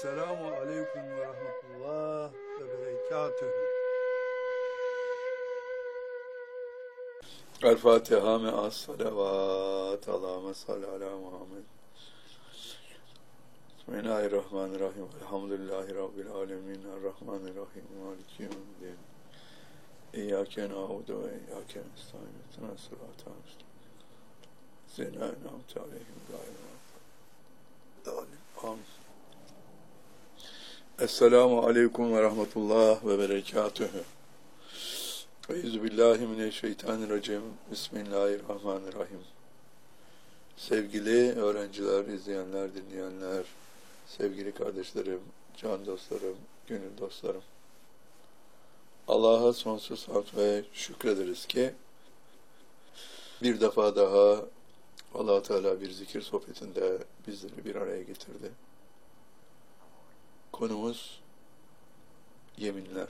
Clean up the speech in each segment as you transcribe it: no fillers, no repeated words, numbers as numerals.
Selamu aleyküm ve rahmetullah ve berekatühü. El Fatiha me'as salavat. Allahümme salli ala Muhammed. Bismillahirrahmanirrahim. Elhamdülillahi Rabbil alemin. Errahmanirrahim. Maliki yevmiddin. İyyâke na'budu ve iyyâke nestaîn. İhdinas sıratal müstakîm. Zînâ en'amte aleyhim gâyril mağdûbi. Amin. Esselamu aleyküm ve rahmetullah ve berekatühü. Euzubillahimineşşeytanirracim. Bismillahirrahmanirrahim. Sevgili öğrenciler, izleyenler, dinleyenler, sevgili kardeşlerim, can dostlarım, gönül dostlarım. Allah'a sonsuz hamd ve şükrederiz ki bir defa daha Allah Teala bir zikir sohbetinde bizleri bir araya getirdi. Konumuz yeminler.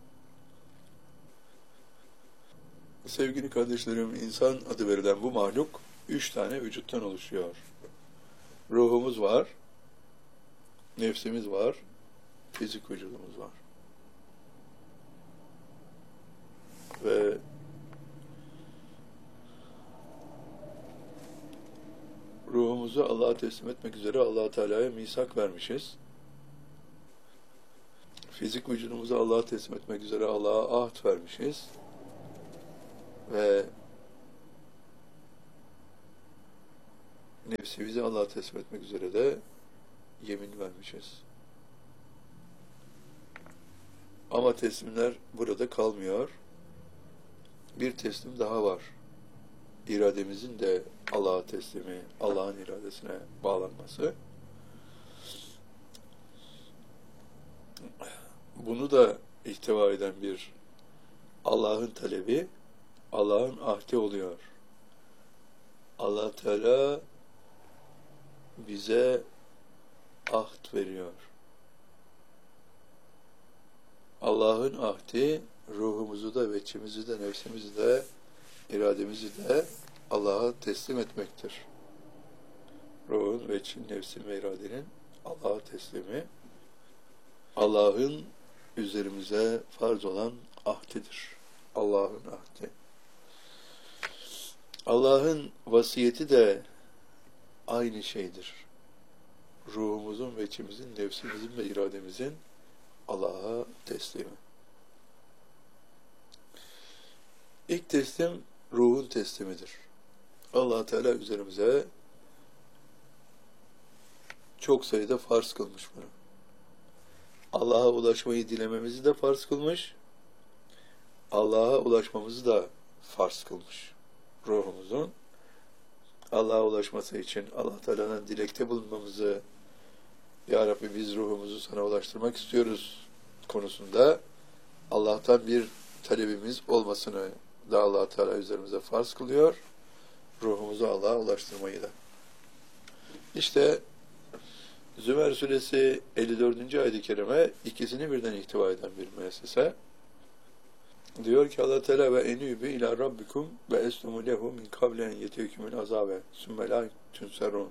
Sevgili kardeşlerim, insan adı verilen bu mahluk 3 tane vücuttan oluşuyor. Ruhumuz var, nefsimiz var, fizik vücudumuz var. Ve ruhumuzu Allah'a teslim etmek üzere Allah Teala'ya misak vermişiz. Fizik vücudumuzu Allah'a teslim etmek üzere Allah'a ahd vermişiz. Ve nefsimizi Allah'a teslim etmek üzere de yemin vermişiz. Ama teslimler burada kalmıyor. Bir teslim daha var. İrademizin de Allah'a teslimi, Allah'ın iradesine bağlanması. Bunu da ihtiva eden bir Allah'ın talebi, Allah'ın ahdi oluyor. Allah Teala bize ahd veriyor. Allah'ın ahdi ruhumuzu da, veçimizi de, nefsimizi de, irademizi de Allah'a teslim etmektir. Ruhun, veçin, nefsin ve iradenin Allah'a teslimi, Allah'ın üzerimize farz olan ahdidir. Allah'ın ahdi. Allah'ın vasiyeti de aynı şeydir. Ruhumuzun, veçimizin, nefsimizin ve irademizin Allah'a teslimi. İlk teslim ruhun teslimidir. Allah Teala üzerimize çok sayıda farz kılmış bunu. Allah'a ulaşmayı dilememizi de farz kılmış, Allah'a ulaşmamızı da farz kılmış. Ruhumuzun Allah'a ulaşması için Allah Teala'nın dilekte bulunmamızı, Ya Rabbi biz ruhumuzu sana ulaştırmak istiyoruz konusunda Allah'tan bir talebimiz olmasını da Allah Teala üzerimize farz kılıyor. Ruhumuzu Allah'a ulaştırmayı da. İşte Zümer Suresi 54. ayet-i kerime ikisini birden ihtiva eden bir müessese. Diyor ki Allah Teala ve enübü ila rabbikum ve eslumu lehu min kablen yeteyükümül azabe sümme la tünserun.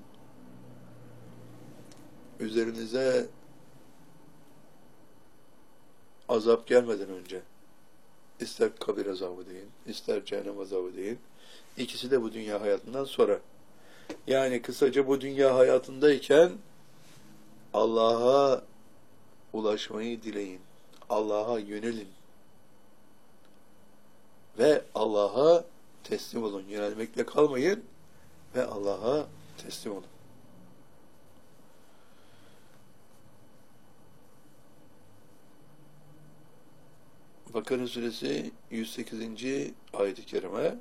Üzerinize azap gelmeden önce ister kabir azabı deyin, ister cehennem azabı deyin. İkisi de bu dünya hayatından sonra. Yani kısaca bu dünya hayatındayken Allah'a ulaşmayı dileyin. Allah'a yönelin. Ve Allah'a teslim olun. Yönelmekle kalmayın ve Allah'a teslim olun. Bakara Suresi 108. ayet-i kerime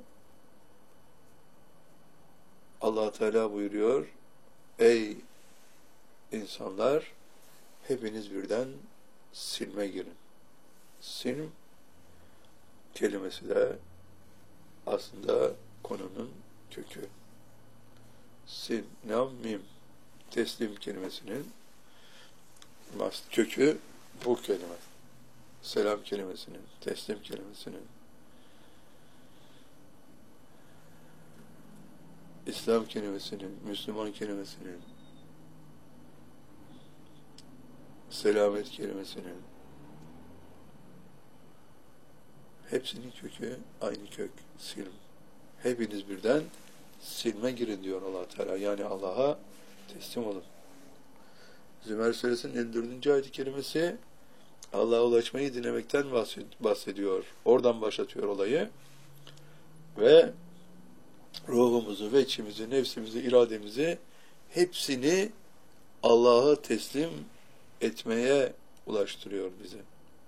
Allah Teala buyuruyor: Ey insanlar, hepiniz birden silme girin. Silm kelimesi de aslında konunun kökü. Silm, nam, mim. Teslim kelimesinin kökü bu kelime. Selam kelimesinin, teslim kelimesinin, İslam kelimesinin, Müslüman kelimesinin, selamet kelimesinin hepsinin kökü aynı kök, silm. Hepiniz birden silme girin diyor Allah Teala. Yani Allah'a teslim olun. Zümer Suresinin 54. ayet-i kerimesi Allah'a ulaşmayı dilemekten bahsediyor. Oradan başlatıyor olayı. Ve ruhumuzu, ve içimizi, nefsimizi, irademizi hepsini Allah'a teslim etmeye ulaştırıyor bizi.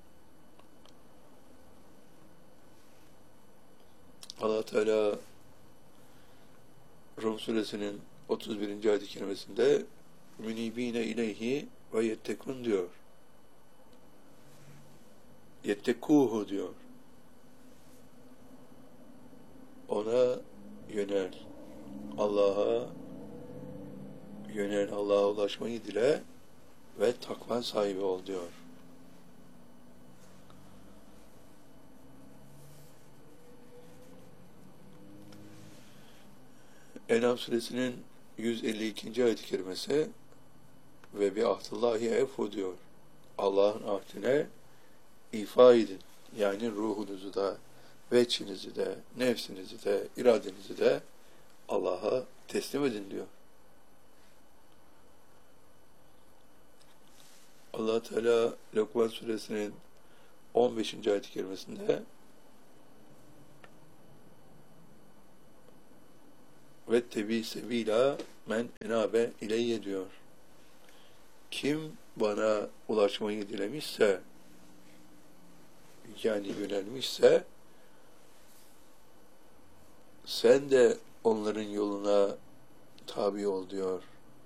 Allah Teala Rum Suresinin 31. ayet-i kerimesinde münibine ileyhi ve yettekun diyor. Yettekuhu diyor. Ona yönel. Allah'a yönel. Allah'a ulaşmayı dile ve takva sahibi ol diyor. En'am suresinin 152. ayet-i kerimesi ve bi ahdillahi efu diyor. Allah'ın ahdine ifa edin. Yani ruhunuzu da, veçhinizi de, nefsinizi de, iradenizi de Allah'a teslim edin diyor. Allah Teala Lokman suresinin 15. ayet-i kerimesinde ve tebi sebila men enabe ileyye diyor. Kim bana ulaşmayı dilemişse, yani yönelmişse, sen de onların yoluna tabi ol diyor.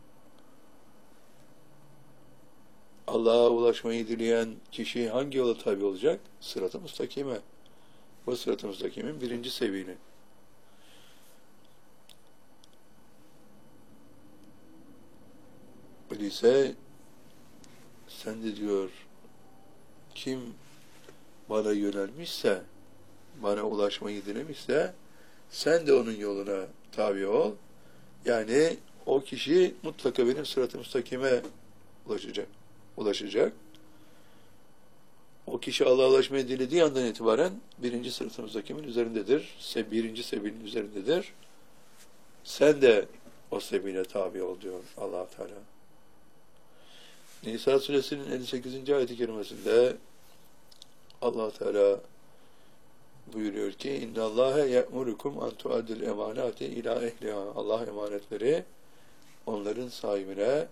Allah'a ulaşmayı dileyen kişi hangi yola tabi olacak? Sırat-ı müstakime. Bu sırat-ı müstakimin birinci sebili. Öyleyse sen de diyor, kim bana yönelmişse, bana ulaşmayı dilemişse, sen de onun yoluna tabi ol. Yani o kişi mutlaka benim sırat-ı müstakime ulaşacak. O kişi Allah'a ulaşmayı dilediği andan itibaren birinci sırat-ı müstakimin üzerindedir. Birinci sebilin üzerindedir. Sen de o sebile tabi ol diyor Allah Teala. Nisa suresinin 58. ayet-i kerimesinde Allah Teala buyuruyor ki İnna Allahe ye'murukum an tu'addil emanati ila ehliha. Allah emanetleri onların sahibine,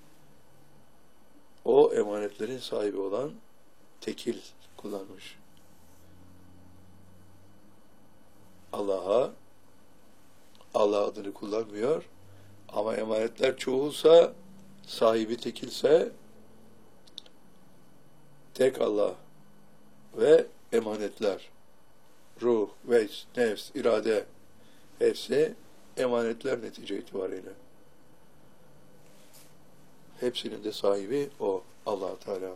o emanetlerin sahibi olan tekil kullanmış. Allah adını kullanmıyor ama emanetler çoğulsa, sahibi tekilse tek Allah ve emanetler, ruh, vecd, nefs, irade hepsi emanetler netice itibariyle. Hepsinin de sahibi o Allah Teala.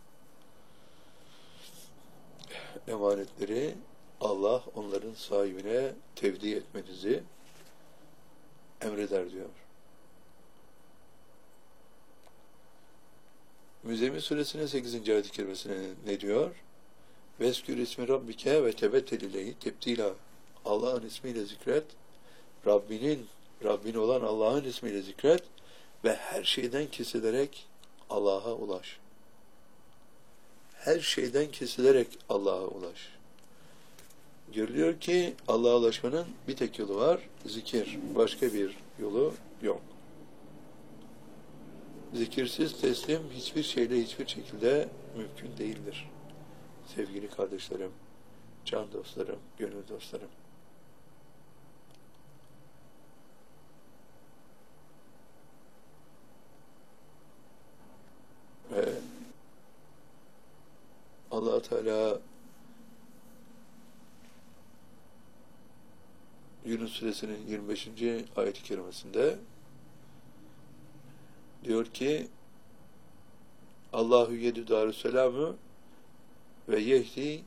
Emanetleri Allah onların sahibine tevdi etmenizi emreder diyor. Müzzemmil suresinin 8. ayet-i kerimesine ne diyor? Veskür ismi rabbike ve tebettel ileyhi tebdila. Allah'ın ismiyle zikret, Rabbin olan Allah'ın ismiyle zikret ve her şeyden kesilerek Allah'a ulaş. Her şeyden kesilerek Allah'a ulaş. Görülüyor ki Allah'a ulaşmanın bir tek yolu var, zikir. Başka bir yolu yok. Zikirsiz teslim hiçbir şeyle, hiçbir şekilde mümkün değildir. Sevgili kardeşlerim, can dostlarım, gönül dostlarım. Ve Allah Teala Yunus suresinin 25. ayet-i kerimesinde diyor ki Allahu yedü darüsselamü ve yehdi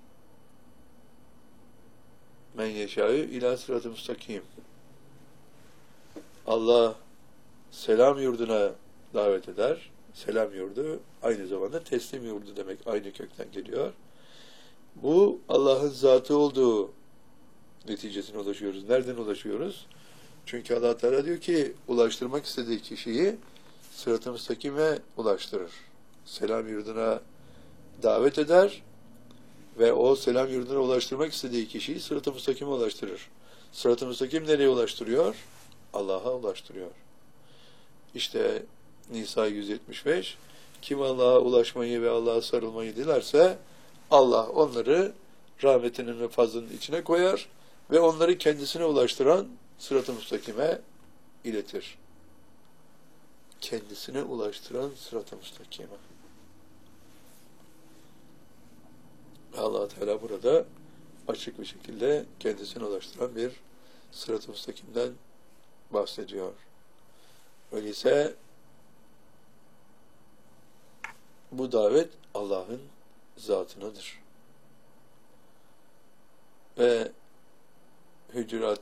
men yeşâ'ü ilâ sırat-ı müstakim. Allah selam yurduna davet eder Selam yurdu aynı zamanda teslim yurdu demek. Aynı kökten geliyor. Bu Allah'ın zatı olduğu neticesine ulaşıyoruz. Nereden ulaşıyoruz? Çünkü Allah Teala diyor ki ulaştırmak istediği kişiyi sırat-ı müstakime ulaştırır. Selam yurduna davet eder ve o selam yurduna ulaştırmak istediği kişiyi sırat-ı müstakime ulaştırır. Sırat-ı müstakim nereye ulaştırıyor? Allah'a ulaştırıyor. İşte Nisa 175, kim Allah'a ulaşmayı ve Allah'a sarılmayı dilerse Allah onları rahmetinin ve fazlının içine koyar ve onları kendisine ulaştıran sırat-ı müstakime iletir. Kendisine ulaştıran sırat-ı müstakime. Allah Teala burada açık bir şekilde kendisine ulaştıran bir sırat-ı müstakimden bahsediyor. Öyleyse bu davet Allah'ın zatınadır. Ve Hücurat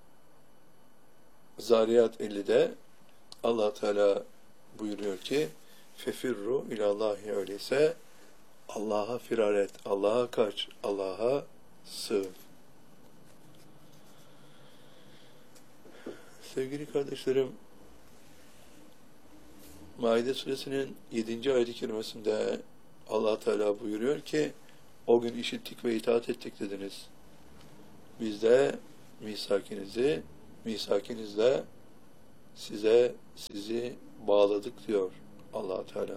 Zariyat 50'de Allah Teala buyuruyor ki fefirru ilallahi, öyleyse Allah'a firar et, Allah'a kaç, Allah'a sığın. Sevgili kardeşlerim, Maide suresinin 7. ayet-i kerimesinde Allah Teala buyuruyor ki o gün işittik ve itaat ettik dediniz. Biz de misakinizle sizi bağladık diyor Allah Teala.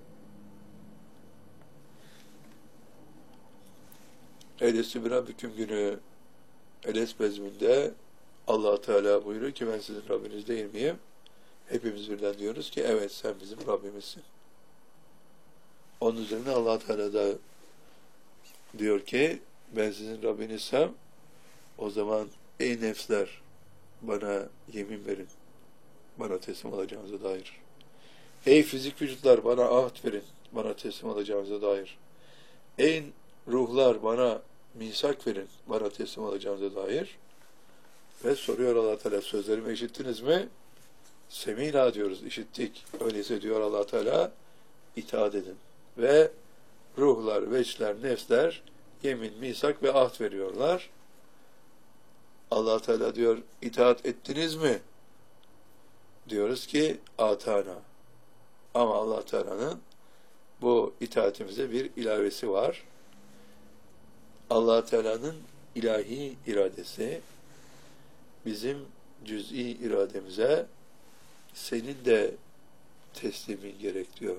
Elestü bir Rabbiküm günü Eles bezminde Allah Teala buyuruyor ki ben sizin Rabbiniz değil miyim? Hepimiz birden diyoruz ki evet sen bizim Rabbimizsin. Onun üzerine Allah Teala da diyor ki ben sizin Rabbinizsem o zaman ey nefsler bana yemin verin. Bana teslim olacağınıza dair. Ey fizik vücutlar bana ahd verin. Bana teslim olacağınıza dair. Ey ruhlar bana misak verin. Bana teslim olacağınıza dair. Ve soruyor Allah Teala sözlerimi işittiniz mi? Semînâ diyoruz, işittik. Öyleyse diyor Allah Teala itaat edin. Ve ruhlar, veçler, nefsler yemin, misak ve ahd veriyorlar. Allah Teala diyor itaat ettiniz mi? Diyoruz ki atana. Ama Allah Teala'nın bu itaatimize bir ilavesi var. Allah Teala'nın ilahi iradesi bizim cüz'i irademize senin de teslimin gerek diyor.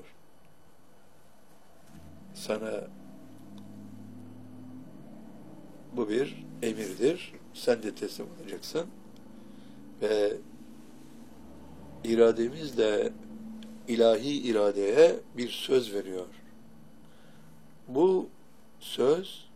Sana bu bir emirdir. Sen de teslim olacaksın. Ve irademiz de ilahi iradeye bir söz veriyor. Bu söz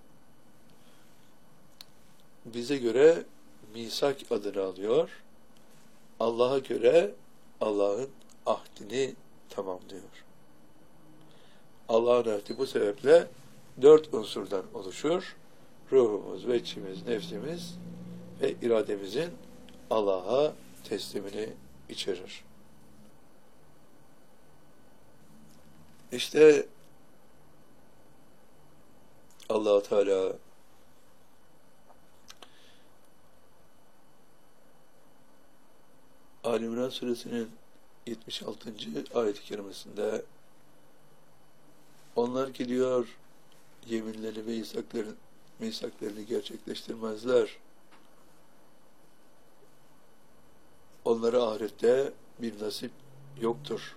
bize göre misak adını alıyor. Allah'a göre Allah'ın ahdini tamamlıyor. Allah'ın ahdi bu sebeple 4 unsurdan oluşur. Ruhumuz, veçhimiz, nefsimiz ve irademizin Allah'a teslimini içerir. İşte Allah Teala Ali İmran suresinin 76. ayet-i kerimesinde onlar ki diyor yeminleri ve misaklarını gerçekleştirmezler. Onlara ahirette bir nasip yoktur.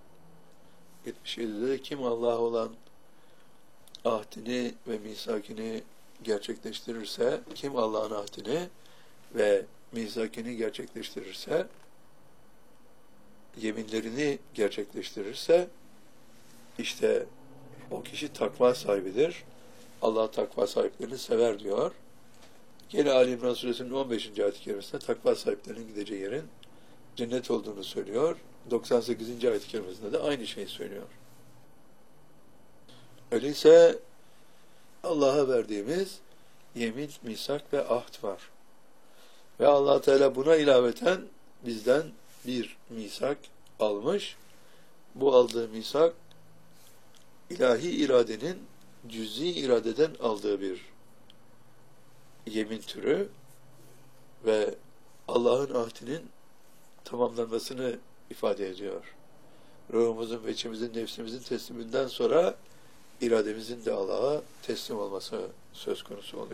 77'de de kim Allah'a olan ahdini ve misakini gerçekleştirirse, kim Allah'ın ahdini ve misakini gerçekleştirirse, yeminlerini gerçekleştirirse, işte o kişi takva sahibidir. Allah takva sahiplerini sever diyor. Gene Ali İmran suresinin 15. ayet-i kerimesinde takva sahiplerinin gideceği yerin cennet olduğunu söylüyor. 98. ayet-i kerimesinde de aynı şeyi söylüyor. Öyleyse Allah'a verdiğimiz yemin, misak ve ahd var. Ve Allah Teala buna ilaveten bizden bir misak almış Bu aldığı misak, ilahi iradenin cüz'i iradeden aldığı bir yemin türü ve Allah'ın ahdinin tamamlanmasını ifade ediyor. Ruhumuzun ve içimizin, nefsimizin tesliminden sonra irademizin de Allah'a teslim olması söz konusu oluyor.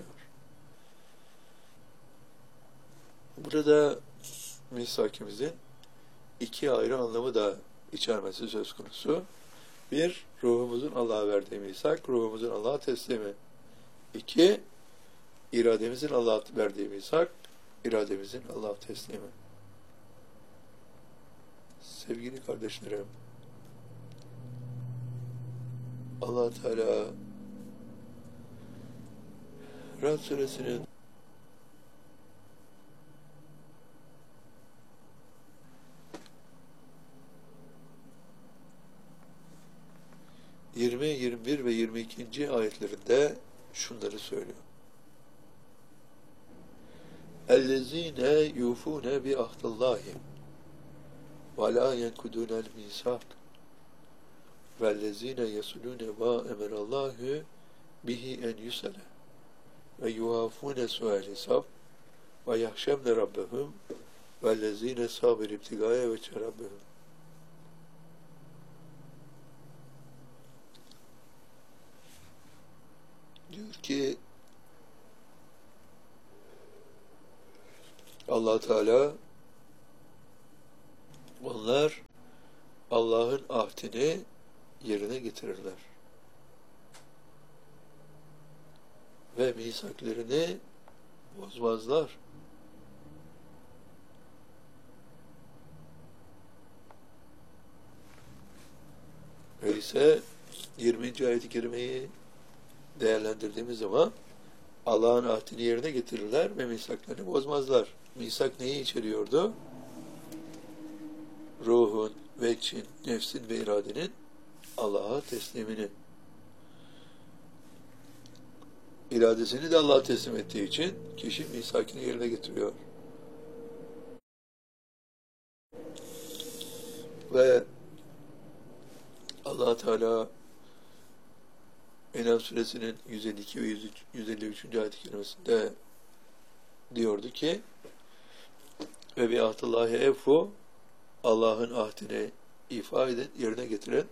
Burada misakimizin iki ayrı anlamı da içermesi söz konusu. Bir, ruhumuzun Allah'a verdiği misak, ruhumuzun Allah'a teslimi. İki, irademizin Allah'a verdiği misak, irademizin Allah'a teslimi. Sevgili kardeşlerim, Allah Teala Ra'd suresinin 20, 21 ve 22. ayetlerinde şunları söylüyor. اَلَّذ۪ينَ يُوفُونَ بِعَهْدِ اللّٰهِ وَلَا يَنْكُدُونَ الْمِيثَاقَ وَالَّذ۪ينَ يَصُلُونَ مَا اَمَرَ اللّٰهُ بِهِ اَنْ يُسَلَ وَيُوَافُونَ سُوءَ الْحِسَابِ وَيَخْشَوْنَ رَبَّهُمْ وَالَّذ۪ينَ صَابِرُوا ابْتِغَاءَ وَجْهِ رَبِّهِمْ. Diyor ki Allah Teala, onlar Allah'ın ahdini yerine getirirler ve misaklerini bozmazlar. Öyleyse 20. ayet-i kerimeyi değerlendirdiğimiz zaman Allah'ın ahdini yerine getirirler ve misaklarını bozmazlar. Misak neyi içeriyordu? Ruhun, veçhin, nefsin ve iradenin Allah'a teslimini. İradesini de Allah'a teslim ettiği için kişi misakını yerine getiriyor. Ve Allah Teala En'am suresinin 152 ve 153. ayet-i kerimesinde diyordu ki ve bi ahdillahi evfu, Allah'ın ahdini ifa edin, yerine getirin.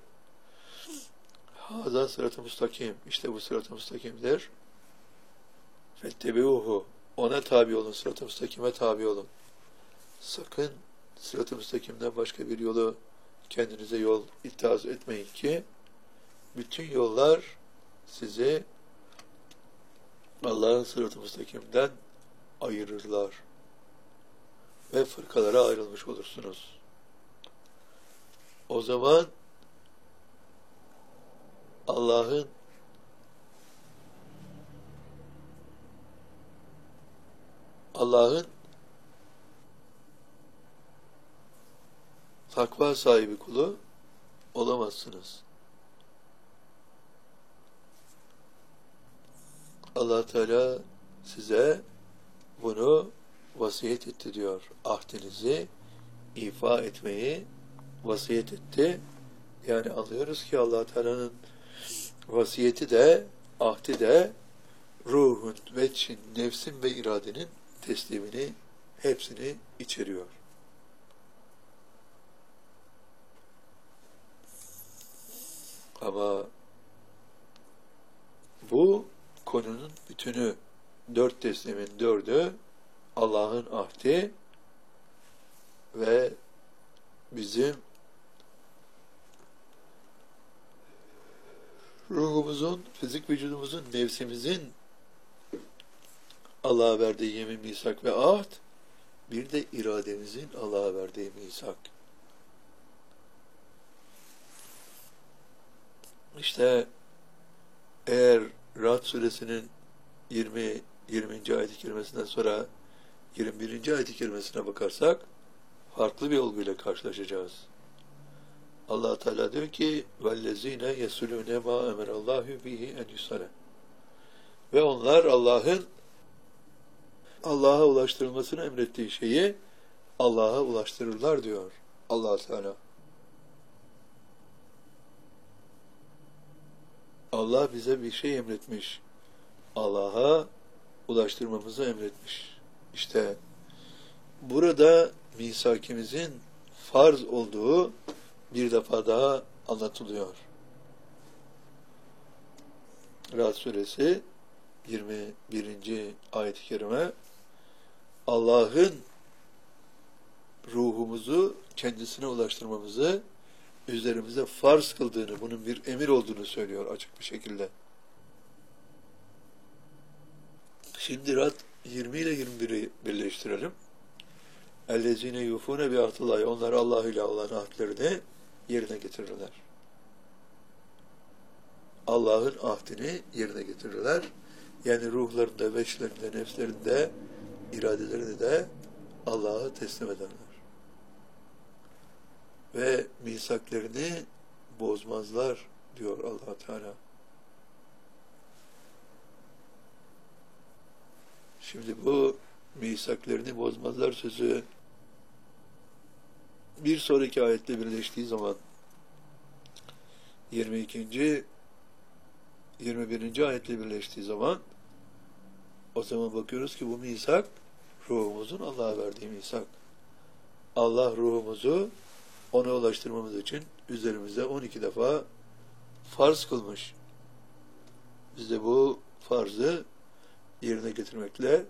Haza sırat-ı müstakim, işte bu sırat-ı müstakimdir. Fettebiuhu, ona tabi olun, sırat-ı müstakime tabi olun. Sakın sırat-ı müstakimden başka bir yolu kendinize yol ittihaz etmeyin ki bütün yollar sizi Allah'ın sırat-ı müstakimden ayırırlar ve fırkalara ayrılmış olursunuz. O zaman Allah'ın takva sahibi kulu olamazsınız. Allah Teala size bunu vasiyet etti diyor. Ahdinizi ifa etmeyi vasiyet etti. Yani anlıyoruz ki Allah Teala'nın vasiyeti de, ahdi de ruhun, veçhin, nefsin ve iradenin teslimini, hepsini içeriyor. Ama bu konunun bütünü, 4 teslimin 4'ü Allah'ın ahdi ve bizim ruhumuzun, fizik vücudumuzun, nefsimizin Allah'a verdiği yemin, misak ve ahd, bir de irademizin Allah'a verdiği misak. İşte eğer Ra'd suresinin 20. ayet-i kerimesinden sonra 21. ayet-i kerimesine bakarsak farklı bir olguyla karşılaşacağız. Allah Teala diyor ki وَالَّذ۪ينَ يَسُلُونَ مَا اَمَرَ اللّٰهُ بِهِ اَنْ يُسَلَ ve onlar Allah'a ulaştırılmasını emrettiği şeyi Allah'a ulaştırırlar diyor Allah Teala. Allah bize bir şey emretmiş. Allah'a ulaştırmamızı emretmiş. İşte burada misakimizin farz olduğu bir defa daha anlatılıyor. Ra'd suresi 21. ayet-i kerime Allah'ın ruhumuzu kendisine ulaştırmamızı üzerimize farz kıldığını, bunun bir emir olduğunu söylüyor açık bir şekilde. Şimdi Ra'd 20 ile 21'i birleştirelim. اَلَّذ۪ينَ يُوفُونَ بِعَهْدِ اللّٰهِ Onlar Allah ile Allah'ın ahdlerini yerine getirirler. Allah'ın ahdini yerine getirirler. Yani ruhlarında, veçlerinde, nefslerinde, iradelerinde de Allah'a teslim ederler. Ve misaklerini bozmazlar diyor Allah Teala. Şimdi bu misaklerini bozmazlar sözü bir sonraki ayetle birleştiği zaman 22. 21. ayetle birleştiği zaman o zaman bakıyoruz ki bu misak ruhumuzun Allah'a verdiği misak. Allah ruhumuzu ona ulaştırmamız için üzerimize 12 defa farz kılmış. Biz de bu farzı yerine getirmekle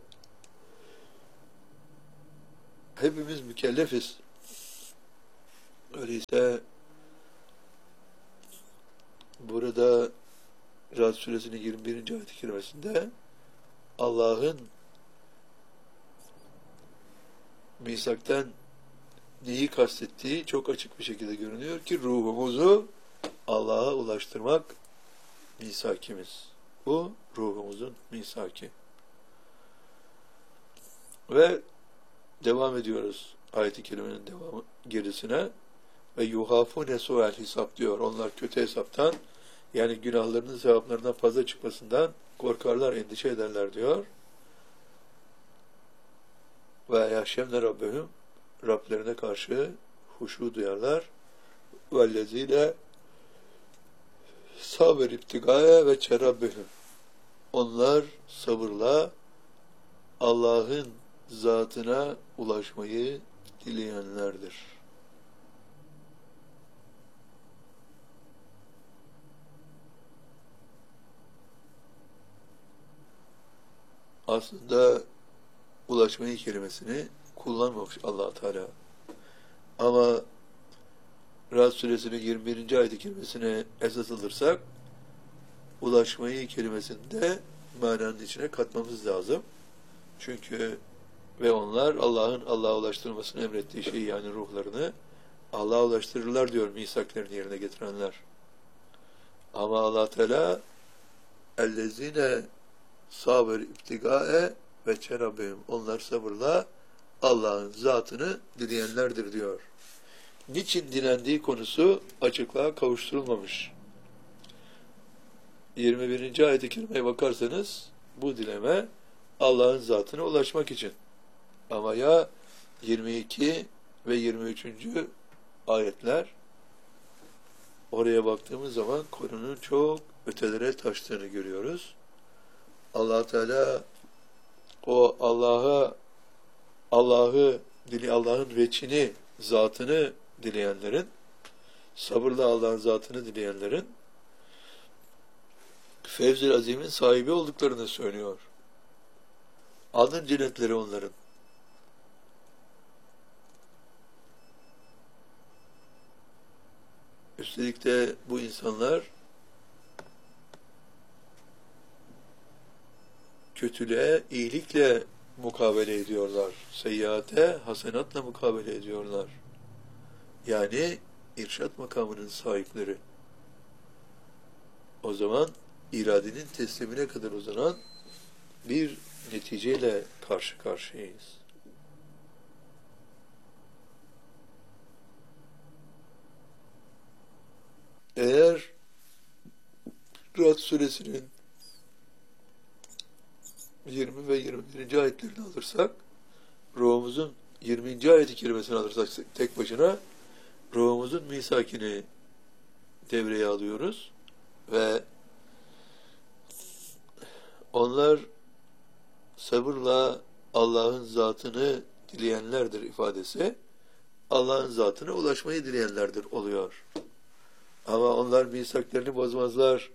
hepimiz mükellefiz. Öyleyse burada Ra'd suresinin 21. ayet-i kerimesinde Allah'ın misaktan neyi kastettiği çok açık bir şekilde görünüyor ki ruhumuzu Allah'a ulaştırmak misakimiz. Bu ruhumuzun misaki. Ve devam ediyoruz ayet-i kerimenin devamı gerisine ve yuhafune su'el hesap diyor. Onlar kötü hesaptan yani günahlarının sevaplarından fazla çıkmasından korkarlar, endişe ederler diyor. Ve yahşemne rabbehum Rablerine karşı huşu duyarlar. Vellezine saber ibtigaya ve çerabbehum onlar sabırla Allah'ın zatına ulaşmayı dileyenlerdir. Aslında ulaşmayı kelimesini kullanmamış Allah Teala. Ama Ra'd suresinin 21. ayet-i kerimesine esas alırsak ulaşmayı kelimesinde mananın içine katmamız lazım. Çünkü ve onlar Allah'a ulaştırmasını emrettiği şeyi yani ruhlarını Allah'a ulaştırırlar diyor misaklarını yerine getirenler. Ama Allah Teala ellezine sabır ibtigae ve çerabehum onlar sabırla Allah'ın zatını dileyenlerdir diyor. Niçin dilendiği konusu açıklığa kavuşturulmamış. 21. ayet-i kerimeye bakarsanız bu dileme Allah'ın zatına ulaşmak için. Ama ya 22 ve 23. ayetler oraya baktığımız zaman konunun çok ötelere taştığını görüyoruz. Allah Teala o Allah'ın veçini, zatını dileyenlerin, sabırla Allah'ın zatını dileyenlerin Fevz-i Azim'in sahibi olduklarını söylüyor. Adın cennetleri onların. Üstelik de bu insanlar kötülüğe iyilikle mukabele ediyorlar. Seyyiate hasenatla mukabele ediyorlar. Yani irşat makamının sahipleri. O zaman iradenin teslimine kadar uzanan bir neticeyle karşı karşıyayız. Eğer Ra'd suresinin 20 ve 21. ayetlerini alırsak, ruhumuzun 20. ayet-i kerimesini alırsak tek başına, ruhumuzun misakini devreye alıyoruz ve onlar sabırla Allah'ın zatını dileyenlerdir ifadesi, Allah'ın zatına ulaşmayı dileyenlerdir oluyor. Ama onlar misaklarını bozmazlar.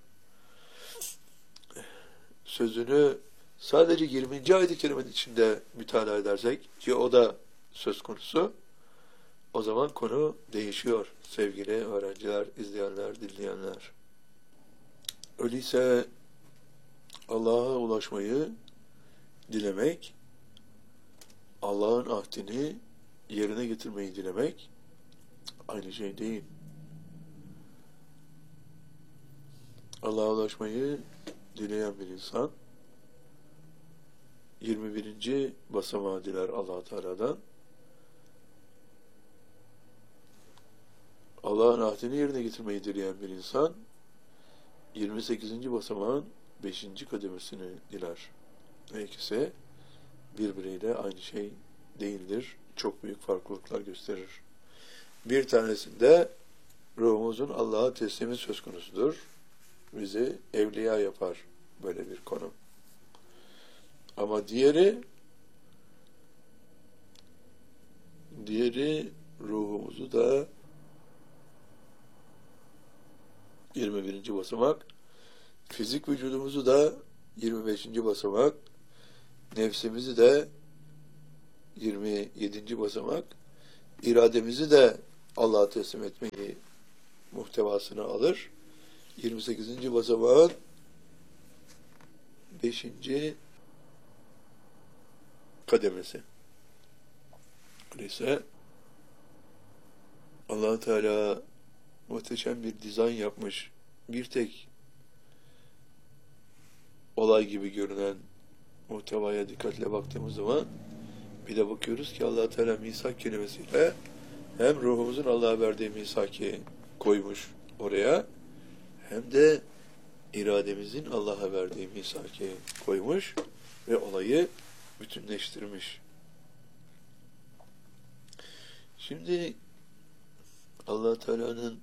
Sözünü sadece 20. ayet-i kerimenin içinde mütalaa edersek, ki o da söz konusu, o zaman konu değişiyor sevgili öğrenciler, izleyenler, dinleyenler. Öyleyse Allah'a ulaşmayı dilemek, Allah'ın ahdini yerine getirmeyi dilemek aynı şey değil. Allah'a ulaşmayı dileyen bir insan 21. basamağı diler Allah Teala'dan. Allah'ın ahdini yerine getirmeyi dileyen bir insan 28. basamağın 5. kademesini diler. Ve ikisi birbiriyle aynı şey değildir. Çok büyük farklılıklar gösterir. Bir tanesinde ruhumuzun Allah'a teslimi söz konusudur. Bizi evliya yapar böyle bir konu. Ama diğeri ruhumuzu da 21. basamak, fizik vücudumuzu da 25. basamak, nefsimizi de 27. basamak, irademizi de Allah'a teslim etmeyi muhtevasına alır. 28. basamağın 5. kademesi. Öyleyse Allah Teala muhteşem bir dizayn yapmış. Bir tek olay gibi görünen muhtevaya dikkatle baktığımız zaman bir de bakıyoruz ki Allah Teala misak kelimesiyle hem ruhumuzun Allah'a verdiği misaki koymuş oraya, hem de irademizin Allah'a verdiği misaki koymuş ve olayı bütünleştirmiş. Şimdi Allah Teala'nın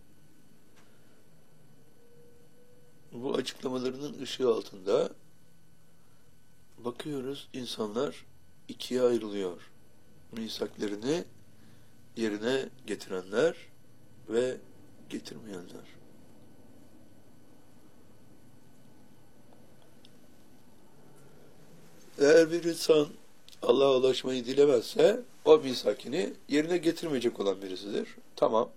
bu açıklamalarının ışığı altında bakıyoruz, insanlar ikiye ayrılıyor. Misaklarını yerine getirenler ve getirmeyenler. Eğer bir insan Allah'a ulaşmayı dilemezse o misakini yerine getirmeyecek olan birisidir. Tamam.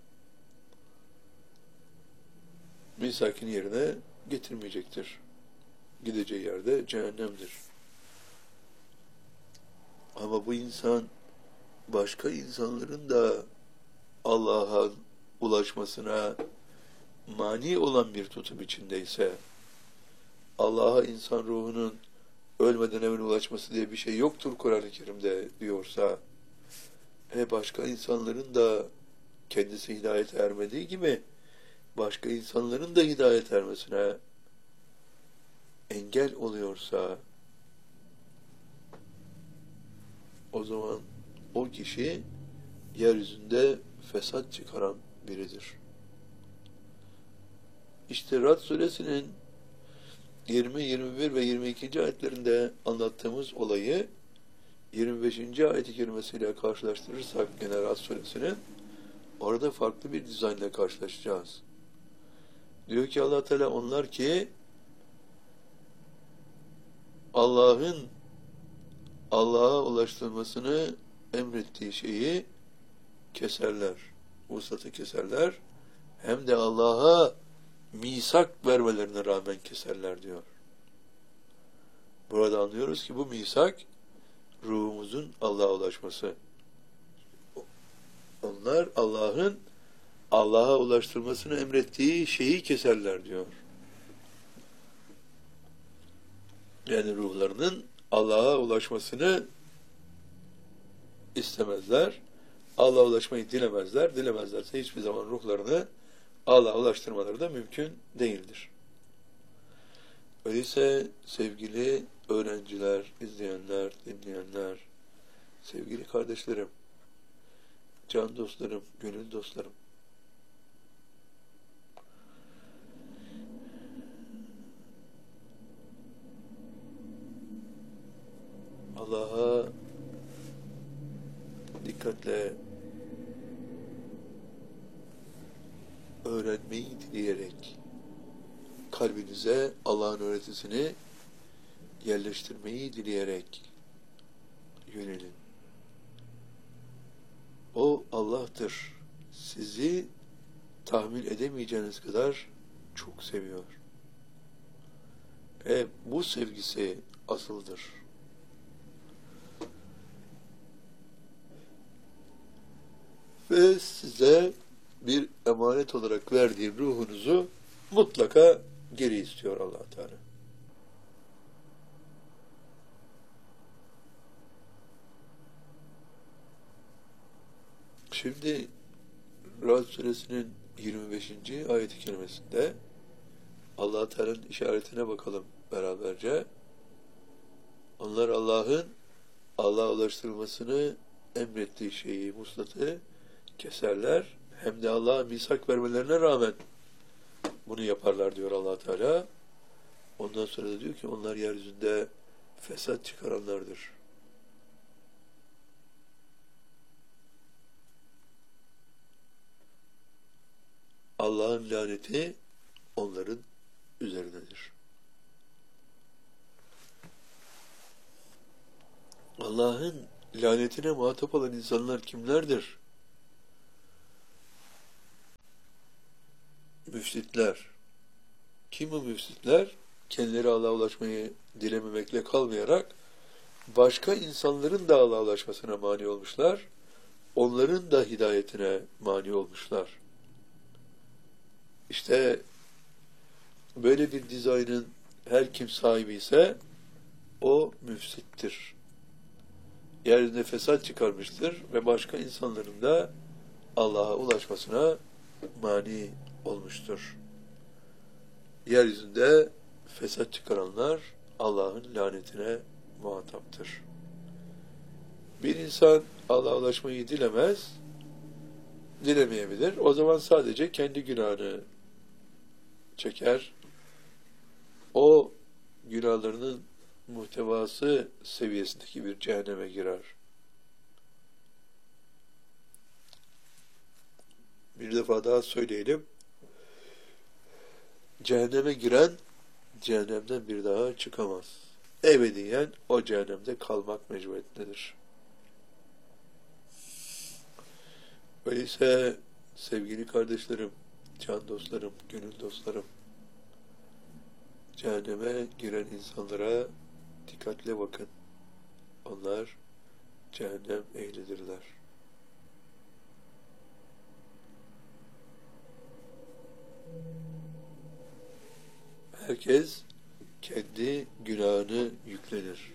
Misakini yerine getirmeyecektir. Gideceği yerde cehennemdir. Ama bu insan başka insanların da Allah'a ulaşmasına mani olan bir tutum içindeyse, Allah'a insan ruhunun ölmeden evvel ulaşması diye bir şey yoktur Kur'an-ı Kerim'de diyorsa, başka insanların da kendisi hidayete ermediği gibi başka insanların da hidayet ermesine engel oluyorsa, o zaman o kişi yeryüzünde fesat çıkaran biridir. İşte Rad suresinin 20, 21 ve 22. ayetlerinde anlattığımız olayı 25. ayet-i kerimesiyle karşılaştırırsak gene Rad suresinin, orada farklı bir dizaynla karşılaşacağız. Diyor ki Allah Teala, onlar ki Allah'ın Allah'a ulaştırmasını emrettiği şeyi keserler, vuslatı keserler, hem de Allah'a misak vermelerine rağmen keserler diyor. Burada anlıyoruz ki bu misak ruhumuzun Allah'a ulaşması. Onlar Allah'ın Allah'a ulaştırmasını emrettiği şeyi keserler diyor. Yani ruhlarının Allah'a ulaşmasını istemezler. Allah'a ulaşmayı dilemezler. Dilemezlerse hiçbir zaman ruhlarını Allah'a ulaştırmaları da mümkün değildir. Öyleyse sevgili öğrenciler, izleyenler, dinleyenler, sevgili kardeşlerim, can dostlarım, gönül dostlarım, Allah'a dikkatle öğrenmeyi dileyerek kalbinize Allah'ın öğretisini yerleştirmeyi dileyerek yönelin. O Allah'tır. Sizi tahmin edemeyeceğiniz kadar çok seviyor. Bu sevgisi asıldır. Ve size bir emanet olarak verdiği ruhunuzu mutlaka geri istiyor Allah Teala. Şimdi Ra'd suresinin 25. ayet-i kerimesinde Allah Teala'nın işaretine bakalım beraberce. Onlar Allah'a ulaştırılmasını emrettiği şeyi, muslatı keserler. Hem de Allah'a misak vermelerine rağmen bunu yaparlar diyor Allah Teala. Ondan sonra da diyor ki onlar yeryüzünde fesat çıkaranlardır. Allah'ın laneti onların üzerindedir. Allah'ın lanetine muhatap olan insanlar kimlerdir? Müfsitler. Kim bu müfsitler? Kendileri Allah'a ulaşmayı dilememekle kalmayarak başka insanların da Allah'a ulaşmasına mani olmuşlar. Onların da hidayetine mani olmuşlar. İşte böyle bir dizaynın her kim sahibi ise o müfsittir. Yeryüzünde fesat çıkarmıştır ve başka insanların da Allah'a ulaşmasına mani olmuştur. Yeryüzünde fesat çıkaranlar Allah'ın lanetine muhataptır. Bir insan Allah'a ulaşmayı dilemeyebilir. O zaman sadece kendi günahını çeker. O günahlarının muhtevası seviyesindeki bir cehenneme girer. Bir defa daha söyleyelim. Cehenneme giren cehennemden bir daha çıkamaz. Ebediyen o cehennemde kalmak mecburiyetindedir. Öyleyse sevgili kardeşlerim, can dostlarım, gönül dostlarım, cehenneme giren insanlara dikkatle bakın. Onlar cehennem ehlidirler. Herkes kendi günahını yüklenir.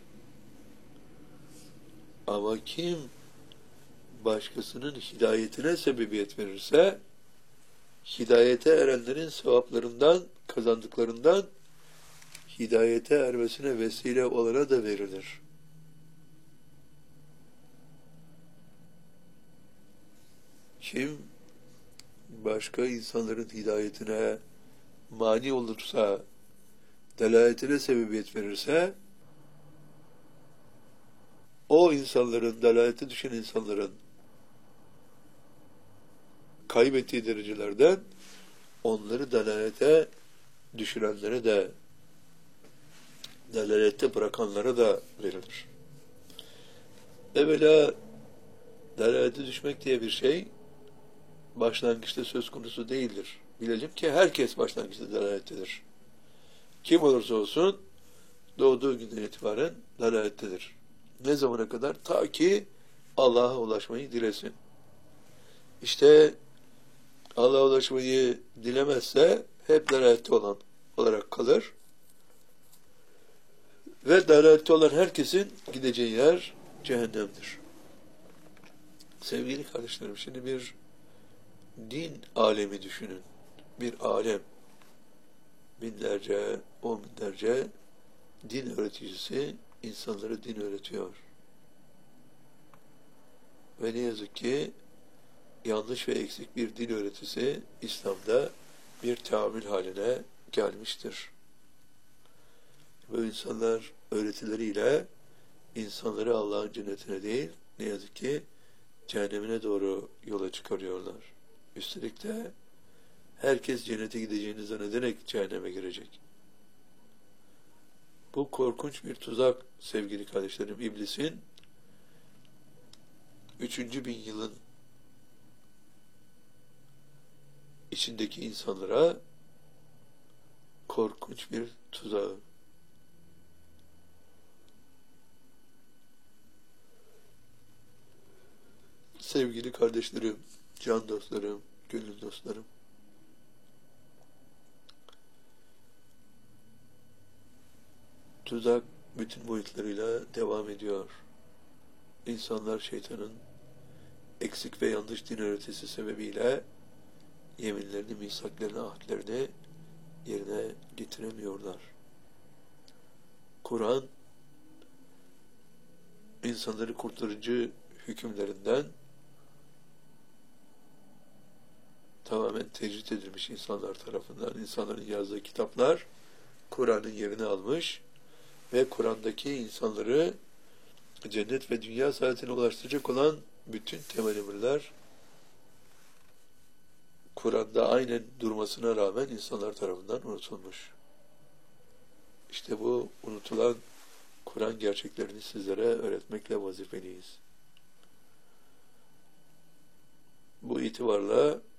Ama kim başkasının hidayetine sebebiyet verirse, hidayete erenlerin sevaplarından, kazandıklarından hidayete ermesine vesile olana da verilir. Kim başka insanların hidayetine mani olursa, delaletine sebebiyet verirse, o insanların, delalete düşen insanların kaybettiği derecelerden onları delalete düşürenlere de, delalette bırakanlara da verilir. Evvela delalete düşmek diye bir şey başlangıçta söz konusu değildir. Bilelim ki herkes başlangıçta delalettedir. Kim olursa olsun doğduğu günden itibaren delalettedir. Ne zamana kadar? Ta ki Allah'a ulaşmayı dilesin. İşte Allah'a ulaşmayı dilemezse hep delalette olan olarak kalır. Ve delalette olan herkesin gideceği yer cehennemdir. Sevgili kardeşlerim, şimdi bir din alemi düşünün. Bir alem. Binlerce, on binlerce din öğreticisi insanlara din öğretiyor. Ve ne yazık ki yanlış ve eksik bir din öğretisi İslam'da bir teamül haline gelmiştir. Bu insanlar öğretileriyle insanları Allah'ın cennetine değil, ne yazık ki cehennemine doğru yola çıkarıyorlar. Üstelik de herkes cennete gideceğini zannederek cehenneme girecek. Bu korkunç bir tuzak sevgili kardeşlerim. İblisin 3. bin yılın içindeki insanlara korkunç bir tuzağı. Sevgili kardeşlerim, can dostlarım, gönül dostlarım, tuzak bütün boyutlarıyla devam ediyor. İnsanlar şeytanın eksik ve yanlış din öğretisi sebebiyle yeminlerini, misaklarını, ahdlerini yerine getiremiyorlar. Kur'an, insanları kurtarıcı hükümlerinden tamamen tecrit edilmiş insanlar tarafından. İnsanların yazdığı kitaplar Kur'an'ın yerini almış ve Kur'an'daki insanları cennet ve dünya saadetine ulaştıracak olan bütün temel emirler Kur'an'da aynen durmasına rağmen insanlar tarafından unutulmuş. İşte bu unutulan Kur'an gerçeklerini sizlere öğretmekle vazifeliyiz. Bu itibarla